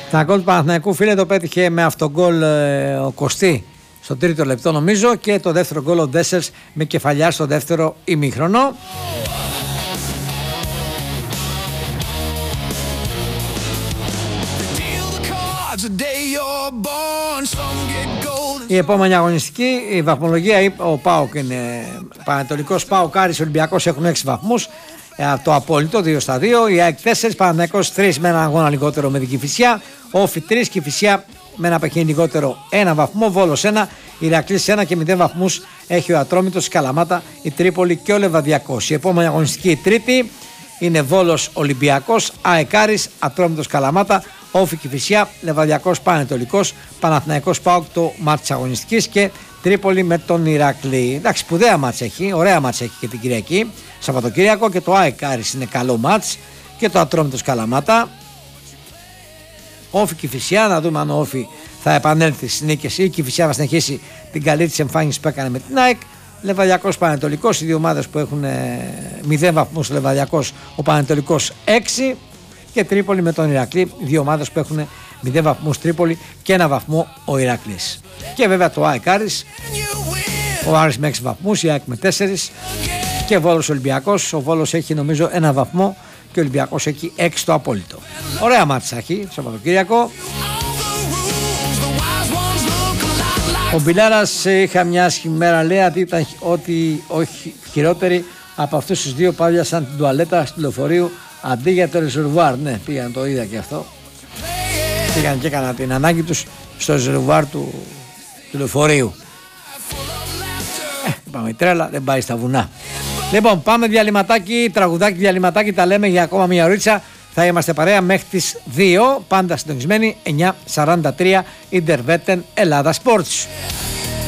Τα γκολ του Παναθηναϊκού, φίλε, το πέτυχε με αυτογκολ ο Κωστή στο τρίτο λεπτό νομίζω, και το δεύτερο γκολ ο Ντέσσερς με κεφαλιά στο δεύτερο ημίχρονο. Η επόμενη αγωνιστική, η βαθμολογία, ο ΠΑΟΚ είναι Πανετολικός, ΠΑΟΚ, Άρης, Ολυμπιακός έχουν 6 βαθμούς. Το απόλυτο 2 στα 2. Η ΑΕΚ 4, Παναθηναϊκός 3 με ένα αγώνα λιγότερο με την Κηφισιά. Όφη 3, Κηφισιά με ένα παιχνίδι λιγότερο 1 βαθμό. Βόλος 1, Ηρακλής 1 και 0 βαθμούς έχει ο Ατρόμητος, η Καλαμάτα, η Τρίπολη και ο Λεβαδιακός. Η επόμενη αγωνιστική, η τρίτη, είναι Βόλος Ολυμπιακός, ΑΕΚ Άρης, Ατρόμητος Καλαμάτα, Όφη Κηφισιά, Λεβαδιακός Πανετολικός, Παναθηναϊκός ΠΑΟΚ το μάτς της αγωνιστικής και Τρίπολη με τον Ηρακλή. Εντάξει, σπουδαία μάτς έχει, ωραία μάτς έχει και την Κυριακή, Σαββατοκύριακο, και το ΑΕΚ Άρης είναι καλό μάτς και το Ατρόμητος Καλαμάτα. Όφη Κηφισιά, να δούμε αν ο Όφη θα επανέλθει στις νίκες ή η Κηφισιά θα συνεχίσει την καλή της εμφάνιση που έκανε με την ΑΕΚ. Λεβαδιακός Πανετολικός, οι δύο ομάδες που έχουν 0 βαθμούς, ο Λεβαδιακός, ο Πανετολικός 6, και Τρίπολη με τον Ηρακλή, δύο ομάδες που έχουν 0 βαθμούς Τρίπολη και 1 βαθμό ο Ηρακλής. Και βέβαια το ΑΕΚ Άρης, ο Άρης με 6 βαθμούς, η ΑΕΚ με 4, και Βόλος Ολυμπιακός, ο Βόλος έχει νομίζω 1 βαθμό και ο Ολυμπιακός έχει 6 το απόλυτο. Ωραία μάτσα έχει το Σαββατοκύριακο. Ο Μπιλάρας είχα μια άσχημη μέρα, λέει ότι όχι χειρότερη από αυτούς τους δύο που άδειασαν την τουαλέτα στη λεωφορείου αντί για το ρεζερβουάρ. Ναι, πήγαν, το είδα και αυτό. Πήγαν και έκαναν την ανάγκη τους στο ρεζερβουάρ του λεωφορείου. Είπαμε, η τρέλα δεν πάει στα βουνά. Λοιπόν, πάμε διαλυματάκι, τραγουδάκι, διαλυματάκι, τα λέμε για ακόμα μια ωρίτσα. Θα είμαστε παρέα μέχρι τις 2, πάντα συντονισμένοι, 9:43, Ιντερβέτεν Ελλάδα Sports.